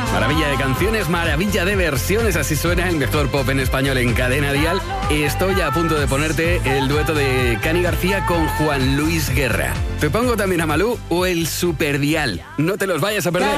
Maravilla de canciones, maravilla de versiones, así suena el mejor pop en español en Cadena Dial. Estoy a punto de ponerte el dueto de Cani García con Juan Luis Guerra. Te pongo también a Malú o el Superdial. No te los vayas a perder.